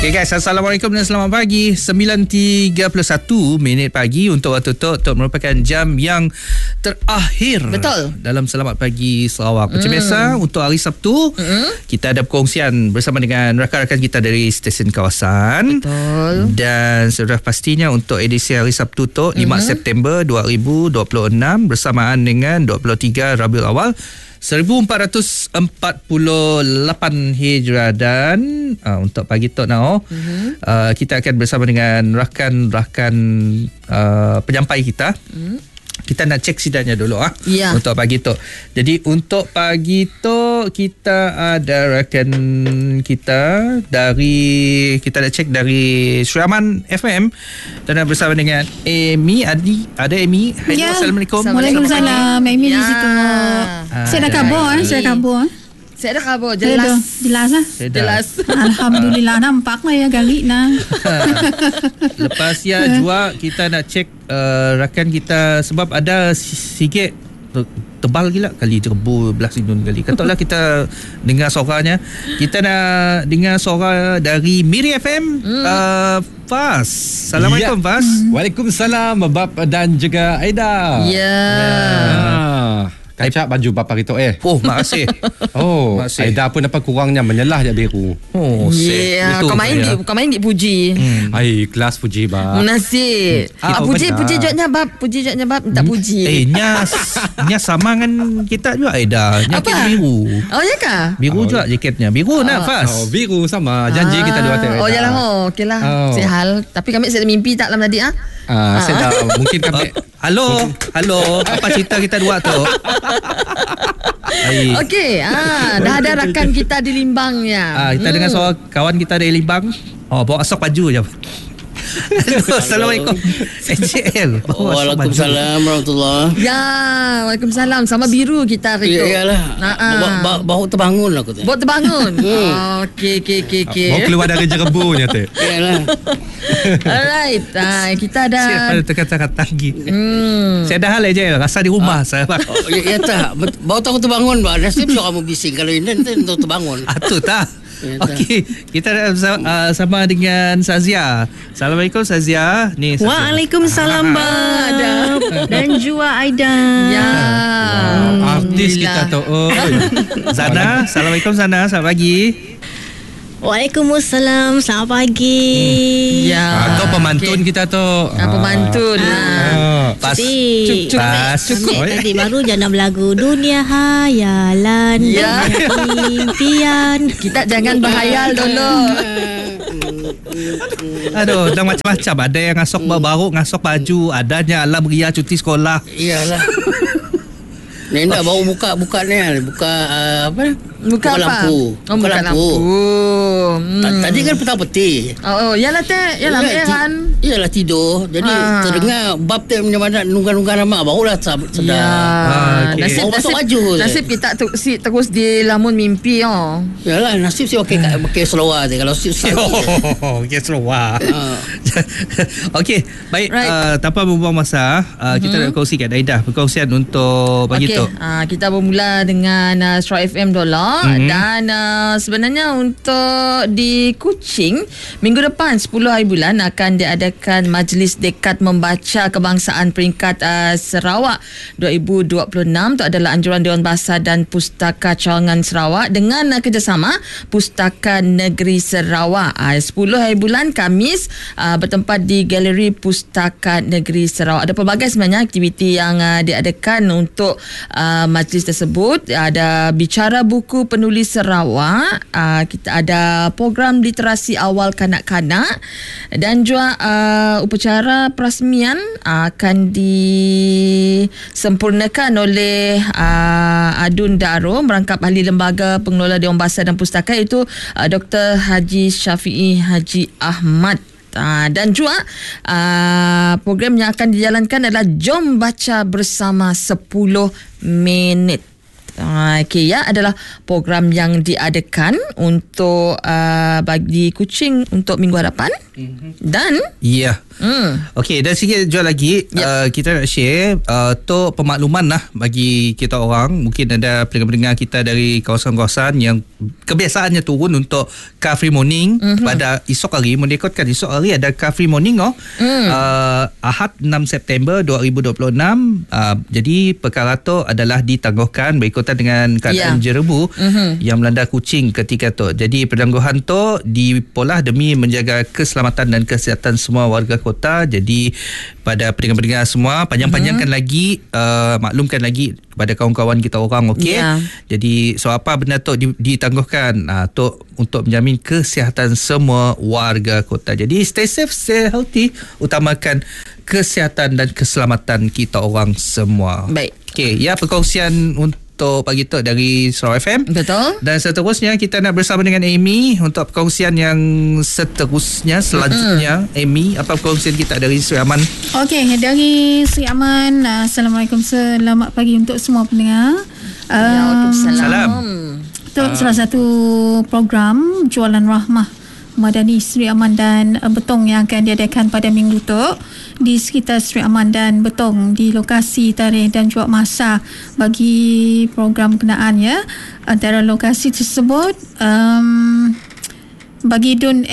Okay guys, Assalamualaikum dan selamat pagi. 9.31 minit pagi untuk waktu Tok merupakan jam yang terakhir. Betul. Dalam Selamat Pagi Sarawak. Macam biasa untuk hari Sabtu, kita ada perkongsian bersama dengan rakan-rakan kita dari stesen kawasan. Betul. Dan sudah pastinya untuk edisi hari Sabtu Tok 5 September 2026 bersamaan dengan 23 Rabiul Awal 1448 Hijrah. Dan untuk pagi Tok now, kita akan bersama dengan rakan-rakan penyampai kita. Kita nak cek sidangnya dulu Ya. untuk pagi Tok. Jadi untuk pagi Tok kita ada rakan kita dari, kita nak cek dari Suraman FM dan bersama dengan Amy. Ada Amy. Hello, Ya. Assalamualaikum. Waalaikumsalam. Amy di situ. Saya dah kabur. Saya dah kabur. Jelas. Jelas lah. Jelas. Alhamdulillah, nampak lah ya kali nah. Lepas ya juga kita nak cek rakan kita sebab ada sikit tebal gila kali 13 sinun kali. Katalah kita dengar suaranya. Kita nak dengar suara dari Miri FM. Fas. Assalamualaikum Fas. Waalaikumsalam Bab dan juga Aida. Ya. Kacak baju bapa kita Oh, makasih. Oh, Makasih. Aida pun apa kurangnya menyelah je biru. Oh, Ya. Kau main dipuji. Ai, kelas puji bab. Munasib. Puji jawabnya bab. Puji jawabnya bab. Minta puji. Nya sama dengan kita juga Aida. Nya Apa? kita biru. Oh ya kah? Biru juga jaketnya. Biru nak Fas. Oh, biru sama. Janji kita dua tadi. Oh yalah. Okey lah. Oh. Sehal. Tapi kami saya ada mimpi tak dalam tadi Saya dah mungkin kami Halo. Apa cerita kita dua tu? Okey. Dah ada rakan kita di Limbangnya. Kita dengan suara kawan kita dari Limbang. Bawa asok baju je. Assalamualaikum. NJL. Waalaikumsalam warahmatullahi. Ya, Waalaikumsalam. Sama biru kita hari tu. Iyalah. Baru terbangun aku tu. Bawa terbangun. Okey. mau keluar dari jerebunya tu. Iyalah. Alright. Kita ada. Siapa ada kata-kata lagi. Saya dah hal je. Rasa di rumah saya. Ya tak. Baru tahu terbangun. Nasib kamu bising kalau ini untuk terbangun. Itu tak. Okey, kita sama dengan Sazia. Assalamualaikum Sazia. Ni Sazia. Waalaikumsalam Bab dan juga Aida. Ya. Artis kita tu. Zana. Assalamualaikum Zana. Selamat pagi. Waalaikumsalam. Selamat pagi. Ya. Kau pemantun kita tu. Pemantun. Pas. Cukup. Tadi baru jangan lagu Dunia Hayalan. Ya. Impian. Kita jangan berhayal dulu. Aduh, dah macam-macam. Ada yang ngasok baru, ngasok baju. Adanya alam ria cuti sekolah. Iyalah. Nenda baru buka ni. Buka apa? Buka apa? lampu. Buka lampu. Tadi kan petang peti. Oh, yalah teh. Yalah kan. Iyalah tidur. Jadi terdengar bab teh macam mana nunggang-nunggang nama barulah sedar. Ya. okey. Baru masuk baju je. Nasib kita terus di lamun mimpi. Yalah nasib si pakai seluar je. Kalau si Okey, seluar. Okey, baik. Right. Tanpa membuang masa, kita nak kongsikan Aida perkongsian untuk pagi tu. Kita bermula dengan Astro FM dulu. Dan sebenarnya untuk di Kuching minggu depan 10 hari bulan akan diadakan Majlis Dekad Membaca Kebangsaan Peringkat Sarawak 2026. Itu adalah anjuran Dewan Bahasa dan Pustaka Cawangan Sarawak dengan kerjasama Pustaka Negeri Sarawak. 10 hari bulan Khamis bertempat di Galeri Pustaka Negeri Sarawak. Ada pelbagai sebenarnya aktiviti yang diadakan untuk majlis tersebut. Ada bicara buku penulis Sarawak, kita ada program literasi awal kanak-kanak dan juga upacara perasmian akan disempurnakan oleh Adun Daro merangkap ahli lembaga pengelola Dewan Bahasa dan Pustaka iaitu Dr. Haji Syafi'i Haji Ahmad. Dan juga program yang akan dijalankan adalah Jom Baca Bersama 10 minit. Okay, adalah program yang diadakan untuk bagi Kuching untuk minggu hadapan. Dan Ya. Okey, dan sikit jual lagi kita nak share untuk pemakluman lah bagi kita orang. Mungkin ada pendengar kita dari kawasan-kawasan yang kebiasaannya turun untuk car free morning pada esok hari, mendekatkan esok hari ada car free morning Ahad 6 September 2026. Jadi perkara tu adalah ditangguhkan berikutan dengan keadaan jerebu yang melanda Kuching ketika tu. Jadi penangguhan tu dipolah demi menjaga keselamatan dan kesihatan semua warga kota. Jadi pada pendengar-pendengar semua, panjang-panjangkan lagi, maklumkan lagi kepada kawan-kawan kita orang, okey. Jadi so apa benda tu ditangguhkan untuk menjamin kesihatan semua warga kota. Jadi stay safe, stay healthy, utamakan kesihatan dan keselamatan kita orang semua. Baik. Okey, ya perkongsian untuk pagi tu dari Surau FM. Betul. Dan seterusnya kita nak bersama dengan Amy untuk perkongsian yang selanjutnya. Amy, apa perkongsian kita dari Sri Aman? Okey, dari Sri Aman. Assalamualaikum, selamat pagi untuk semua pendengar. Waalaikumsalam. Untuk salah satu program Jualan Rahmah Madani Sri Aman dan Betong yang akan diadakan pada minggu tu di sekitar Sri Aman dan Betong, di lokasi, tarikh dan juga masa bagi program kenaan ya. Antara lokasi tersebut bagi Dun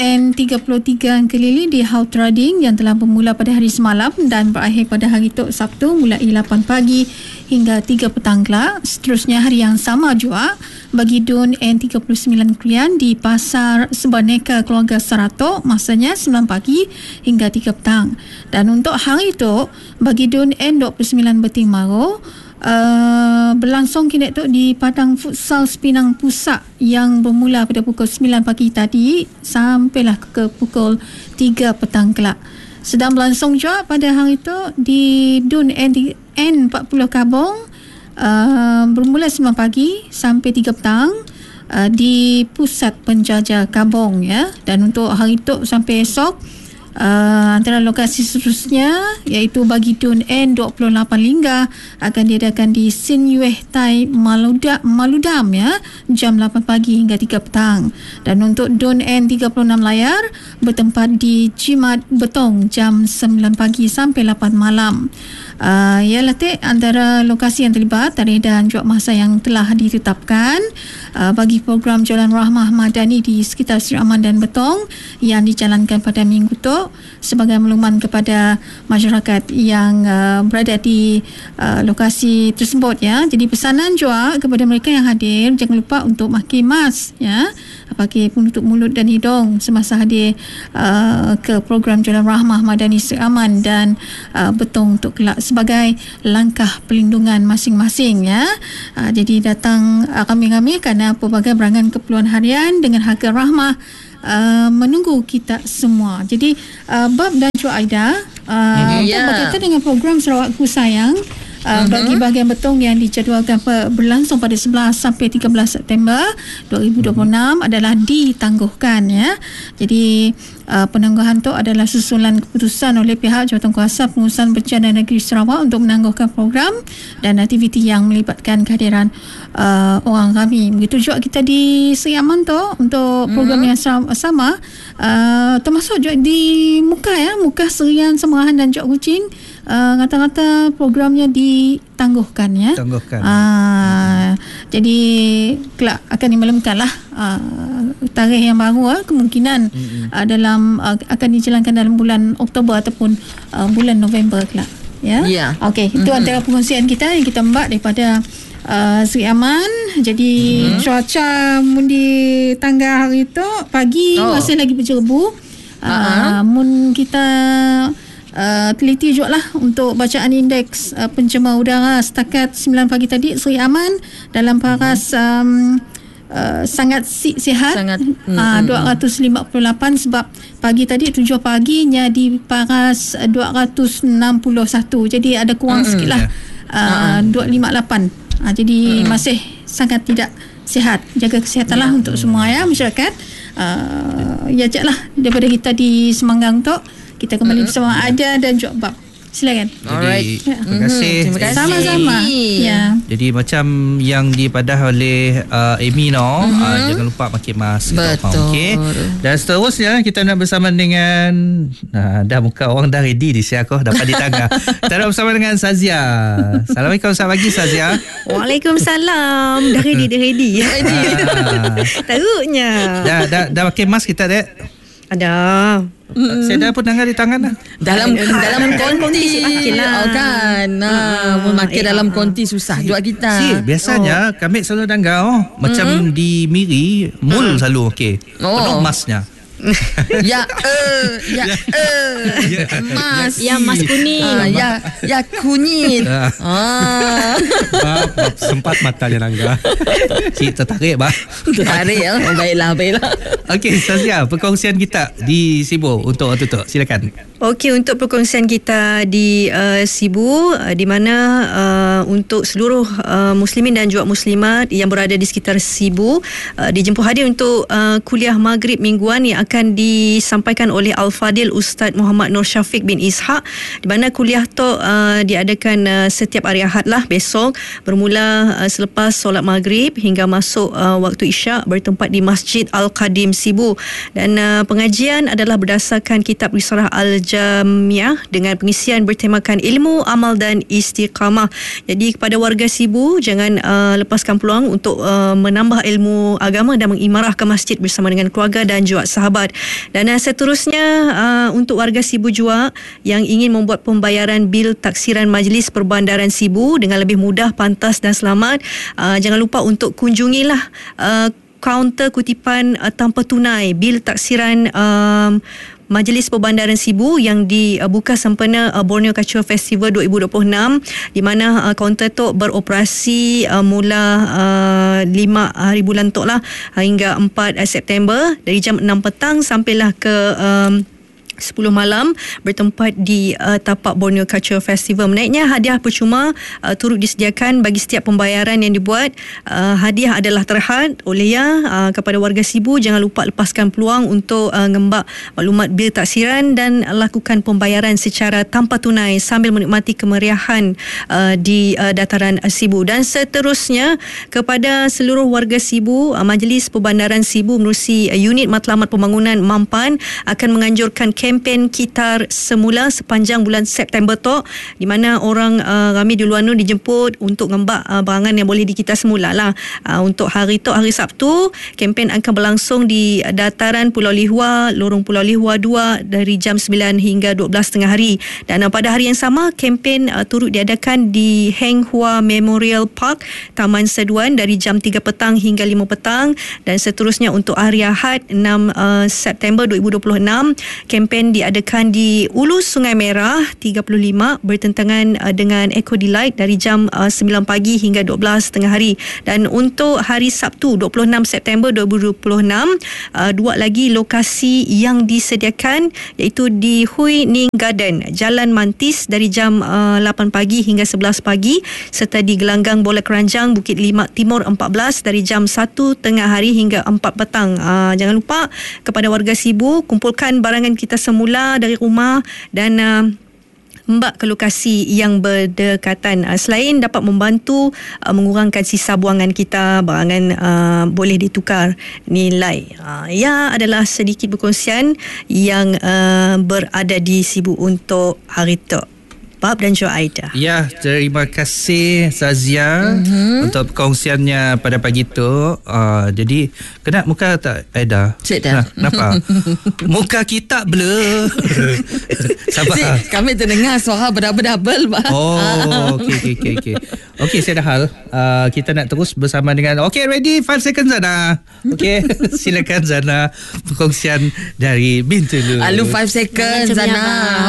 N33 Kelili di Haut Rading yang telah bermula pada hari semalam dan berakhir pada hari tu Sabtu mulai 8 pagi hingga 3 petang kelak. Seterusnya hari yang sama juga bagi Dun N39 Krian di Pasar Sebaneka Keluarga Saratok, masanya 9 pagi hingga 3 petang. Dan untuk hari itu bagi Dun N29 Beting Maro berlangsung kini tu di Padang Futsal Sepinang Pusat yang bermula pada pukul 9 pagi tadi sampailah ke pukul 3 petang kelak. Sedang berlangsung juga pada hari itu di Dun N40 Kabong bermula 9 pagi sampai 3 petang di Pusat Penjajah Kabong ya. Dan untuk hari itu sampai esok antara lokasi seterusnya iaitu bagi Dun N28 Lingga akan diadakan di Sin Yueh Tai Maludam ya, jam 8 pagi hingga 3 petang. Dan untuk Dun N36 Layar bertempat di Jimat Betong jam 9 pagi sampai 8 malam. Ialah antara lokasi yang terlibat, tarikh dan juga masa yang telah ditetapkan bagi program Jualan Rahmah Madani di sekitar Sri Aman dan Betong yang dijalankan pada minggu tu sebagai makluman kepada masyarakat yang berada di lokasi tersebut ya. Jadi pesanan juga kepada mereka yang hadir, jangan lupa untuk pakai mask ya, pakai penutup mulut dan hidung semasa hadir ke program Jualan Rahmah Madani Sri Aman dan Betong untuk kelak sebagai langkah pelindungan masing-masing ya. Jadi datang ramai-ramai kerana pelbagai berangan keperluan harian dengan harga rahmah menunggu kita semua. Jadi Bab dan juga Aida untuk berkaitan dengan program Sarawakku Sayang bagi bahagian Betong yang dijadualkan berlangsung pada 11 sampai 13 September 2026 adalah ditangguhkan ya. Jadi penangguhan itu adalah susulan keputusan oleh pihak Jawatankuasa Pengurusan Bencana Negeri Sarawak untuk menangguhkan program dan aktiviti yang melibatkan kehadiran orang ramai. Begitu juga kita di Sri Aman tu untuk program yang sama termasuk juga di Muka Serian Semerahan dan juga Kuching. Kata-kata programnya ditangguhkan ya. Jadi kelak akan dimaklumkanlah tarikh yang baru kemungkinan dalam akan dijalankan dalam bulan Oktober ataupun bulan November kelak ya. Okey, itu antara perkongsian kita yang kita mbak daripada Sri Aman. Jadi cuaca di tanggal hari itu pagi masih lagi berjerebu. Mun kita teliti juga lah untuk bacaan indeks pencemar udara setakat 9 pagi tadi Sri Aman dalam paras sangat sihat 258 sebab pagi tadi 7 paginya di paras 261, jadi ada kurang sikit lah 258. Jadi masih sangat tidak sihat. Jaga kesihatan lah untuk semua ya masyarakat. Ya lah daripada kita di Semanggang tu kita kembali bersama Ada dan juga Bab. Silakan. Alright. Terima kasih. Terima kasih. Sama-sama. Ya. Jadi macam yang dipadah oleh Amy jangan lupa pakai mask. Betul. Okay. Dan seterusnya kita nak bersama dengan dah muka orang dah ready di siap aku dapat di tangga. Kita nak bersama dengan Sazia. Assalamualaikum, selamat pagi Sazia. Waalaikumsalam. Dah ready. Teruknya. Dah pakai mask kita dek? Ada. Saya dah pun dengar di tangan dah. Dalam konti lah. kan. Memakai dalam konti susah juga kita. Biasanya kami selalu dengar macam di Miri mul selalu okey. Penuh masknya. Mas. Ya, mas kuning. Ya kunyit. Bab sempat matanya Nangga. Cik tertarik bah. Tarik baiklah. Okey Sazia, perkongsian kita di Sibu untuk tutup. Silakan. Okey, untuk perkongsian kita di Sibu, di mana untuk seluruh muslimin dan juga muslimat yang berada di sekitar Sibu dijemput hadir untuk kuliah maghrib mingguan yang akan disampaikan oleh Al-Fadil Ustaz Muhammad Nur Syafiq bin Ishaq, di mana kuliah tu diadakan setiap hari Ahad lah besok, bermula selepas solat maghrib hingga masuk waktu isyak, bertempat di Masjid Al-Qadim Sibu. Dan pengajian adalah berdasarkan kitab Risalah Al-Jamiah dengan pengisian bertemakan ilmu, amal dan istiqamah. Jadi kepada warga Sibu, jangan lepaskan peluang untuk menambah ilmu agama dan mengimarah ke masjid bersama dengan keluarga dan juga sahabat. Dan seterusnya untuk warga Sibu juga yang ingin membuat pembayaran bil taksiran Majlis Perbandaran Sibu dengan lebih mudah, pantas dan selamat, jangan lupa untuk kunjungilah kaunter kutipan tanpa tunai bil taksiran Majlis Perbandaran Sibu yang dibuka sempena Borneo Cultural Festival 2026, di mana kaunter tu beroperasi mula 5 hari bulan tu lah hingga 4 September dari jam 6 petang sampailah ke 10 malam, bertempat di tapak Borneo Cultural Festival. Menaiknya hadiah percuma turut disediakan bagi setiap pembayaran yang dibuat. Hadiah adalah terhad oleh kepada warga Sibu. Jangan lupa lepaskan peluang untuk ngembak maklumat bil taksiran dan lakukan pembayaran secara tanpa tunai sambil menikmati kemeriahan di dataran Sibu. Dan seterusnya kepada seluruh warga Sibu, Majlis Perbandaran Sibu menerusi unit matlamat pembangunan Mampan akan menganjurkan kempen Kitar Semula sepanjang bulan September tu, di mana orang ramai di luar dijemput untuk ngembak barangan yang boleh dikitar semula lah. Untuk hari tu, hari Sabtu, kempen akan berlangsung di dataran Pulau Lihua, lorong Pulau Lihua 2 dari jam 9 hingga 12.30 hari. Dan pada hari yang sama, kempen turut diadakan di Heng Hua Memorial Park, Taman Seduan dari jam 3 petang hingga 5 petang. Dan seterusnya untuk hari Ahad 6 September 2026, kempen diadakan di Ulus Sungai Merah 35 bertentangan dengan Eco Delight dari jam 9 pagi hingga 12.30 hari. Dan untuk hari Sabtu 26 September 2026, dua lagi lokasi yang disediakan iaitu di Hui Ning Garden, Jalan Mantis dari jam 8 pagi hingga 11 pagi, serta di Gelanggang Bola Keranjang Bukit Limak Timur 14 dari jam 1 tengah hari hingga 4 petang. Jangan lupa kepada warga Sibu, kumpulkan barangan kita semula dari rumah dan mbak ke lokasi yang berdekatan. Selain dapat membantu mengurangkan sisa buangan kita, barangan boleh ditukar nilai. Ya, adalah sedikit perkongsian yang berada di Sibu untuk hari itu. Bab dan juga Aida. Ya, terima kasih Sazia untuk perkongsiannya pada pagi tu. Jadi, kena muka tak Aida? Cik dah. Kenapa? Muka kita blur. Sabar. Cik, kami terdengar suara berdouble-double. Oh, okey. Okey, saya dah hal. Kita nak terus bersama dengan ready 5 seconds Zana. Okey, silakan Zana perkongsian dari Bintulu. Alu 5 seconds Zana.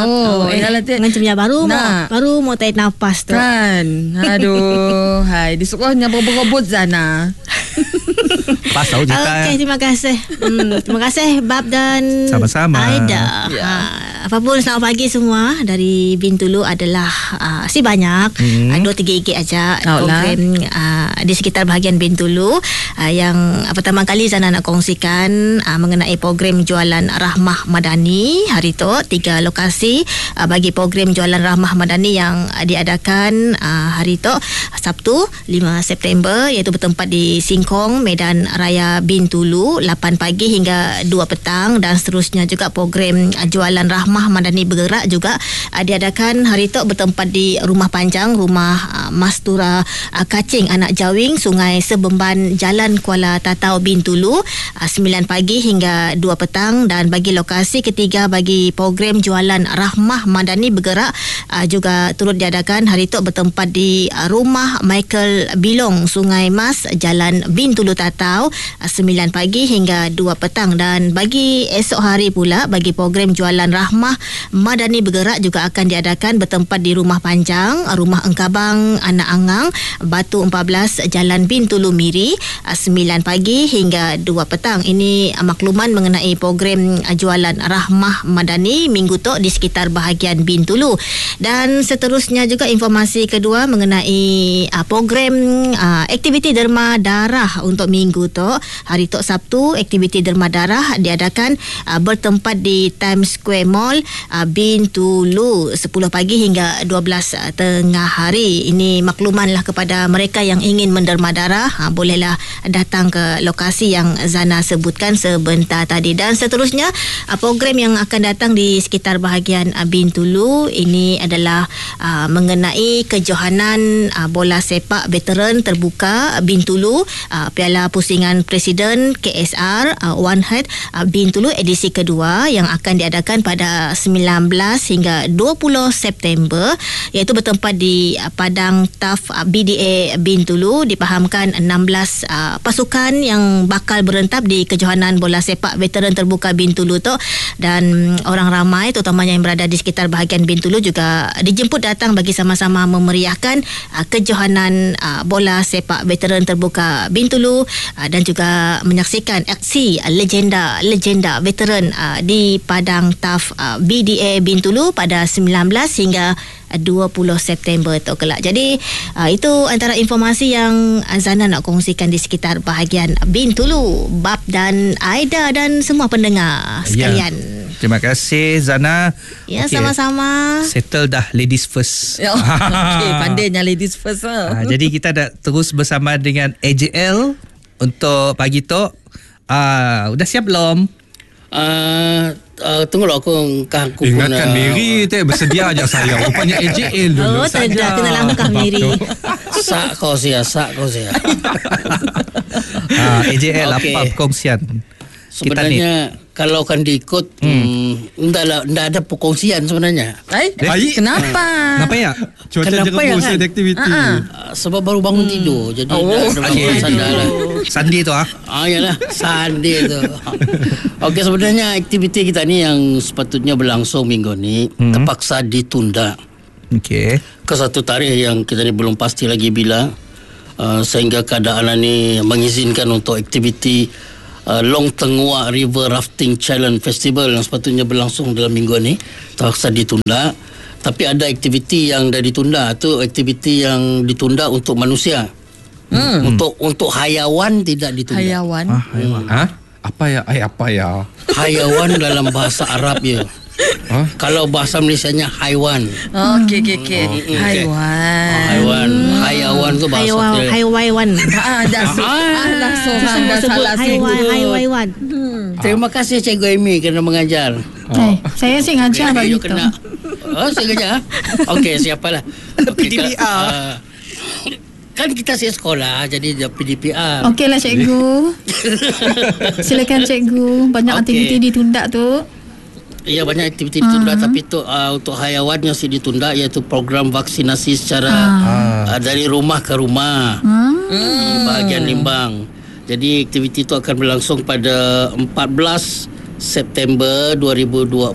Macam yang baru mau tarik nafas tu. Kan. Aduh, hai disuruhnya berebut Zana. Pasal kita. Okey, terima kasih. Terima kasih Bab dan Sama-sama. Aida. Ya. Apapun, selamat pagi semua. Dari Bintulu adalah si banyak 2-3 gig aja program di sekitar bahagian Bintulu. Yang pertama kali Zana nak kongsikan mengenai program jualan Rahmah Madani hari tu. 3 lokasi bagi program jualan Rahmah Madani yang diadakan hari tu Sabtu 5 September, iaitu bertempat di Singkong, Medan Raya Bintulu 8 pagi hingga 2 petang, dan seterusnya juga program jualan Rahmah Madani bergerak juga diadakan hari tu bertempat di Rumah Panjang, Rumah Mastura Kacing Anak Jawing, Sungai Sebemban, Jalan Kuala Tatau Bintulu 9 pagi hingga 2 petang. Dan bagi lokasi ketiga bagi program jualan Rahmah Madani bergerak juga turut diadakan hari tu bertempat di Rumah Michael Bilong, Sungai Mas, Jalan Bintulu Tatau 9 pagi hingga 2 petang. Dan bagi esok hari pula bagi program jualan Rahmah Madani bergerak juga akan diadakan bertempat di Rumah Panjang, Rumah Engkabang Anak Angang, Batu 14, Jalan Bintulu Miri 9 pagi hingga 2 petang. Ini makluman mengenai program jualan Rahmah Madani minggu tu di sekitar bahagian Bintulu. Dan seterusnya juga informasi kedua mengenai program aktiviti derma darah untuk minggu tu. Hari tu Sabtu, aktiviti derma darah diadakan bertempat di Times Square Mall Bintulu 10 pagi hingga 12 tengah hari. Ini maklumanlah kepada mereka yang ingin menderma darah, bolehlah datang ke lokasi yang Zana sebutkan sebentar tadi. Dan seterusnya program yang akan datang di sekitar bahagian Bintulu ini adalah mengenai kejohanan bola sepak veteran terbuka Bintulu, Piala Pusingan Presiden KSR One Head Bintulu edisi kedua yang akan diadakan pada 19 hingga 20 September, iaitu bertempat di Padang Taf BDA Bintulu. Dipahamkan 16 pasukan yang bakal berentap di kejohanan bola sepak veteran terbuka Bintulu tu, dan orang ramai terutamanya yang berada di sekitar bahagian Bintulu juga dijemput datang bagi sama-sama memeriahkan kejohanan bola sepak veteran terbuka Bintulu dan juga menyaksikan aksi legenda veteran di Padang Taf BDA Bintulu pada 19 hingga 20 September tu kelak. Jadi itu antara informasi yang Zana nak kongsikan di sekitar bahagian Bintulu, Bab dan Aida dan semua pendengar sekalian. Terima kasih Zana. Ya, sama-sama. Settle dah ladies first. Okey, pandainya ladies first. Jadi kita dah terus bersama dengan AJL untuk pagi tu. Udah siap belum? Tunggulah aku ingatkan Mary tu bersedia ajak saya. Rupanya AJL dulu saja. Tidak kena langkah Mary. Sak kau sia. AJL apa perkongsian? Sebenarnya kalau akan diikut tidak ada perkongsian sebenarnya. Kenapa? Kenapa ya? Cuaca Kenapa jangan ya, bosan kan? aktiviti. Sebab baru bangun tidur. Jadi dah Sandi tu yalah, Sunday tu. Okey, sebenarnya aktiviti kita ni yang sepatutnya berlangsung minggu ni terpaksa ditunda. Okey. Ke satu tarikh yang kita ni belum pasti lagi bila, sehingga keadaan ni mengizinkan untuk aktiviti Long Tengua River Rafting Challenge Festival yang sepatutnya berlangsung dalam minggu ni terpaksa ditunda. Tapi ada aktiviti yang dah ditunda. Tu aktiviti yang ditunda untuk manusia. Untuk hayawan tidak ditunda. Hayawan. Apa ya? Hayawan dalam bahasa Arab ya. Kalau bahasa Malaysianya haiwan. Okey. Haiwan. Hayawan tu bahasa Haiwan. Langsung anda salah Haiwan. Terima kasih Cikgu Amy kerana mengajar. Saya ngajar bagi tu. Saya ngajar. Okey, siapalah. PDPR. Kan kita sekolah, jadi PDPR. Okeylah cikgu. Silakan cikgu. Banyak aktiviti ditunda tu. Ya, banyak aktiviti ditunda, tapi tu untuk hayawan yang ditunda iaitu program vaksinasi secara dari rumah ke rumah di bahagian Limbang. Jadi aktiviti itu akan berlangsung pada 14 September 2026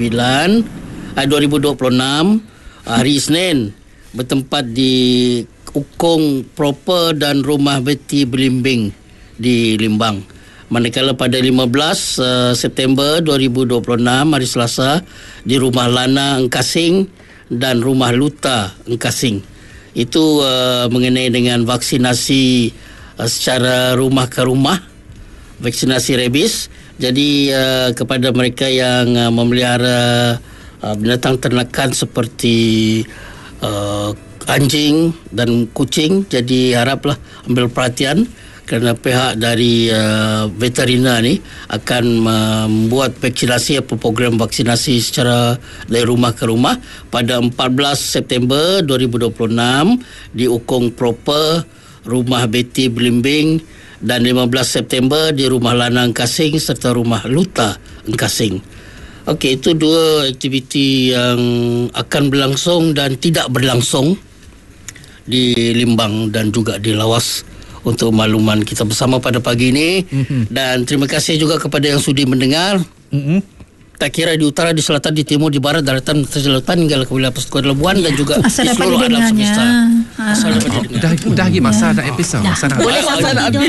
hari Isnin, bertempat di Ukong Proper dan Rumah Beti Belimbing di Limbang. Manakala pada 15 September 2026 hari Selasa di Rumah Lana Engkasing dan Rumah Luta Engkasing. Itu mengenai dengan vaksinasi secara rumah ke rumah, vaksinasi rabies. Jadi kepada mereka yang memelihara binatang ternakan seperti anjing dan kucing, jadi haraplah ambil perhatian kerana pihak dari veterina ni akan membuat vaksinasi atau program vaksinasi secara dari rumah ke rumah pada 14 September 2026 di Ukong Proper, Rumah Betty Belimbing, dan 15 September di Rumah Lana Engkasing serta Rumah Luta Engkasing. Okey, itu dua aktiviti yang akan berlangsung dan tidak berlangsung di Limbang dan juga di Lawas. Untuk makluman kita bersama pada pagi ini. Dan terima kasih juga kepada yang sudi mendengar. Tak kira di utara, di selatan, di timur, di barat, daratan, selatan hingga ke wilayah Persekutuan Labuan dan juga asal di seluruh alam semesta. Asal dapat didengar. Dah lagi masa nak episod. Masa nak. Boleh masa nak habis.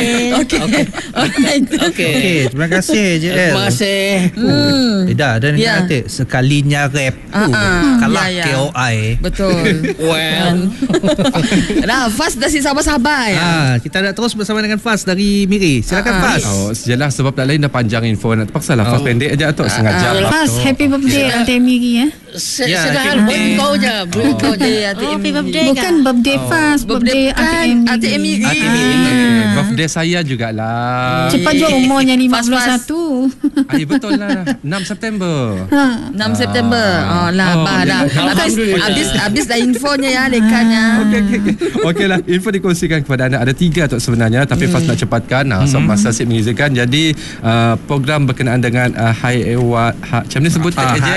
Okey, terima kasih JL. Terima kasih. Dah dan kata sekalinya rap kalah KOI. Betul. Well. Dah Fas dah si sabar-sabar ya. Kita nak terus bersama dengan Fas dari Miri. Silakan Fas. Sejelah sebab tak lain dah panjang info nak terpaksa lah. Fas pendek aja atau setengah jam. Fas, happy birthday Aunty Miri Sedang belum kau je. Belum kau je. Happy birthday. Bukan birthday Fas, birthday Aunty Miri. Birthday saya jugalah. Cepat je umurnya 51. Betul lah. 6 September. 6 September. Dah. Habis dah infonya ya dekannya. Okey lah. Info dikongsikan kepada anda. Ada 3 tu sebenarnya, tapi Fas nak cepatkan sebab masa sip mengizinkan. Jadi program berkenaan dengan hayawan, macam ni sebut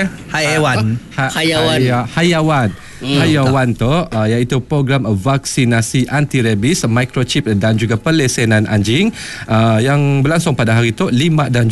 hayawan tu iaitu program vaksinasi anti rabies, microchip dan juga pelesenan anjing yang berlangsung pada hari tu 5 dan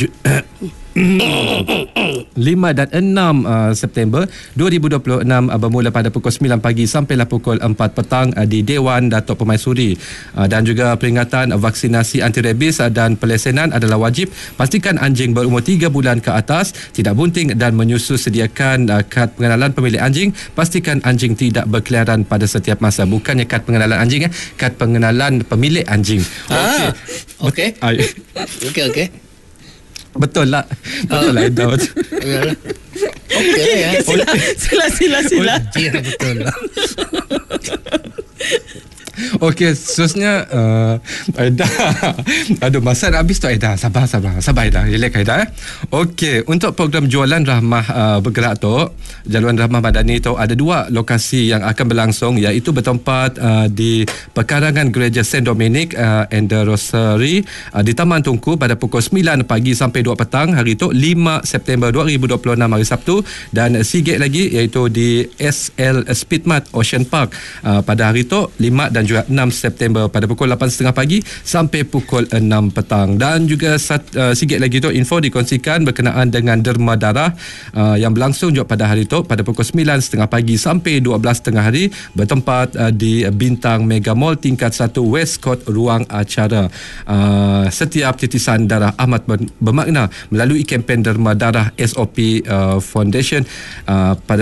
6 September 2026 bermula pada pukul 9 pagi sampailah pukul 4 petang di Dewan Datuk Permaisuri. Dan juga peringatan vaksinasi anti rabies dan pelesenan adalah wajib. Pastikan anjing berumur 3 bulan ke atas tidak bunting dan menyusu. Sediakan kad pengenalan pemilik anjing. Pastikan anjing tidak berkeliaran pada setiap masa. Bukannya kad pengenalan anjing, kad pengenalan pemilik anjing. Okey. Okey. Betul lah Daud. Okey ya. Sila. Betul lah. Okey, seterusnya aduh, masa nak habis tu Aida. Sabar Aida. Relax Aida. Okey, untuk program Jualan Rahmah bergerak tu, Jaluan Rahmah Madani tu ada 2 lokasi yang akan berlangsung, iaitu bertempat di Pekarangan Gereja Saint Dominic and the Rosary di Taman Tungku pada pukul 9 pagi sampai 2 petang hari tu 5 September 2026 hari Sabtu, dan sikit lagi iaitu di SL Speedmart Ocean Park pada hari tu 5 dan juga 6 September pada pukul 8.30 pagi sampai pukul 6 petang. Dan juga sikit lagi tu info dikongsikan berkenaan dengan derma darah yang berlangsung juga pada hari tu pada pukul 9.30 pagi sampai 12.30 hari bertempat di Bintang Mega Mall tingkat 1 West Court ruang acara. Setiap titisan darah amat bermakna melalui kempen derma darah SOP Foundation pada